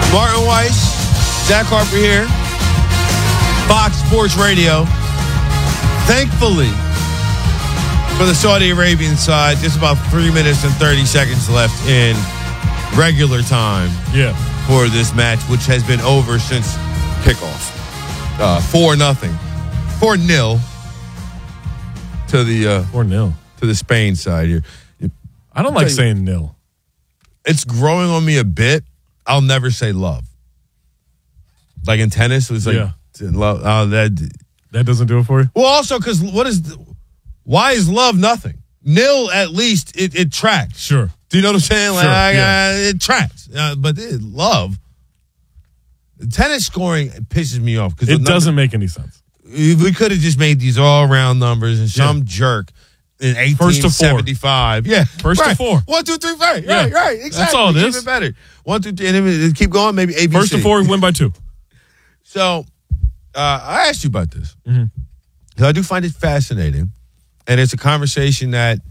Martin Weiss, Zach Harper here, Fox Sports Radio. Thankfully, for the Saudi Arabian side, just about 3 minutes and 30 seconds left in regular time for this match, which has been over since kickoff. 4-0. 4-0 to the 4-0 to the Spain side here. I don't like saying nil. It's growing on me a bit. I'll never say love. Like in tennis, it was like love. Oh, that doesn't do it for you? Well, also because why is love nothing? Nil, at least it tracks. Sure. Do you know what I'm saying? Like, sure, it tracks. But love, tennis scoring pisses me off because it doesn't make any sense. We could have just made these all round numbers and some jerk in 1875. Yeah. First to 4. 1, 2, 3, 4. Right, exactly. That's all it is. Even better. 1, 2, 3, and then keep going. Maybe ABC. First to 4, win by 2. So, I asked you about this. Mm-hmm. I do find it fascinating, and it's a conversation that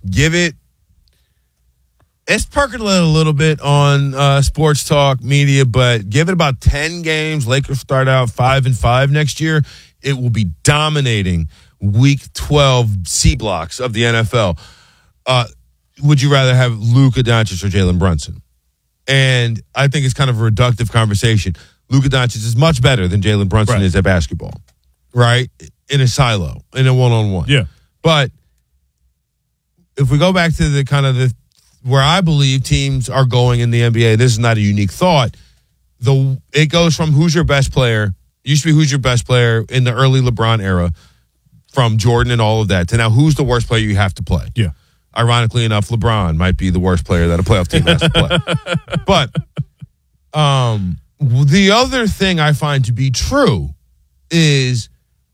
it's percolating a little bit on sports talk media, but give it about 10 games. Lakers start out 5-5 next year. It will be dominating Week 12 C blocks of the NFL. Would you rather have Luka Doncic or Jalen Brunson? And I think it's kind of a reductive conversation. Luka Doncic is much better than Jalen Brunson is at basketball, right? In a silo, in a one-on-one. Yeah. But if we go back to the kind of where I believe teams are going in the NBA, this is not a unique thought. It goes from who's your best player, used to be who's your best player in the early LeBron era, from Jordan and all of that, to now who's the worst player you have to play. Yeah. Ironically enough, LeBron might be the worst player that a playoff team has to play. But the other thing I find to be true is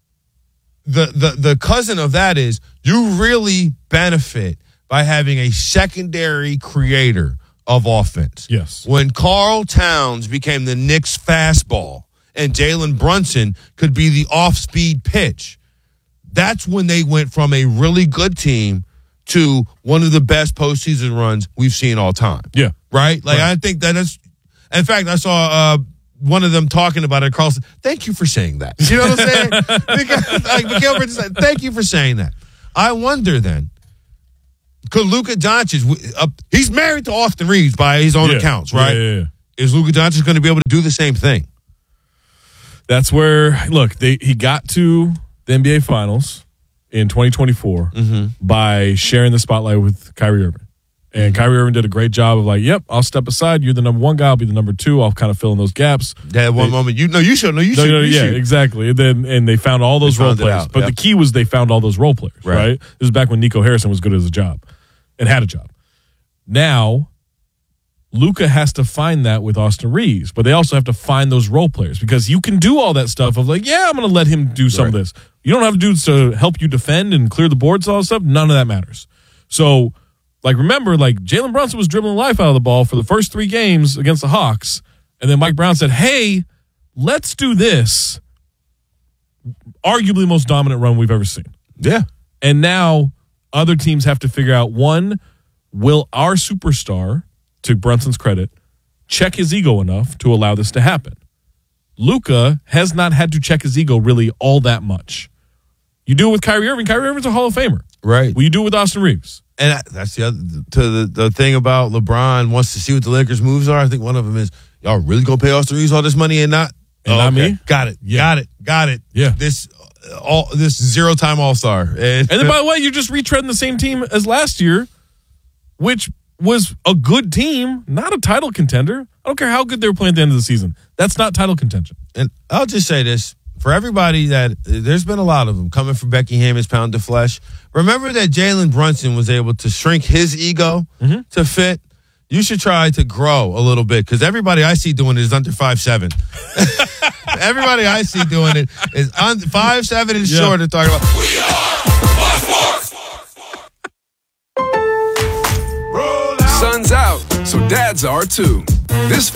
the cousin of that is you really benefit by having a secondary creator of offense. Yes. When Karl Towns became the Knicks fastball and Jalen Brunson could be the off-speed pitch, that's when they went from a really good team to one of the best postseason runs we've seen all time. Yeah. Right? Like, I think that is, in fact, I saw one of them talking about it. Carl said, thank you for saying that. You know what I'm saying? Because, like, Mikhail Bridges said, thank you for saying that. I wonder then, could Luka Doncic, he's married to Austin Reeves by his own accounts, right? Yeah. Is Luka Doncic going to be able to do the same thing? That's where, look, he got to the NBA Finals in 2024 by sharing the spotlight with Kyrie Irving. And Kyrie Irving did a great job of like, yep, I'll step aside. You're the number 1 guy. I'll be the number 2. I'll kind of fill in those gaps. That one moment, you should. Yeah, exactly. And they found all those role players. But the key was they found all those role players, right? This is back when Nico Harrison was good at his job and had a job. Now, Luka has to find that with Austin Reeves, but they also have to find those role players because you can do all that stuff of like, I'm going to let him do some of this. You don't have dudes to help you defend and clear the boards, all that stuff. None of that matters. So, like, remember, like, Jalen Brunson was dribbling the life out of the ball for the first 3 games against the Hawks, and then Mike Brown said, hey, let's do this. Arguably the most dominant run we've ever seen. Yeah. And now other teams have to figure out, one, will our superstar, to Brunson's credit, check his ego enough to allow this to happen? Luka has not had to check his ego really all that much. You do it with Kyrie Irving. Kyrie Irving's a Hall of Famer. Right. Well, you do it with Austin Reeves. And that's the thing about LeBron wants to see what the Lakers' moves are. I think one of them is, y'all really going to pay Austin Reeves all this money and not? Not me? Got it. Yeah. Got it. Yeah. This 0-time All-Star. And then, by the way, you're just retreading the same team as last year, which was a good team, not a title contender. I don't care how good they were playing at the end of the season. That's not title contention. And I'll just say this. For everybody that, there's been a lot of them coming from Becky Hammon's Pound of Flesh. Remember that Jalen Brunson was able to shrink his ego to fit? You should try to grow a little bit because everybody I see doing it is under 5'7". Everybody I see doing it is 5'7" and shorter. Talking about, we are Sun's out, so dads are too. This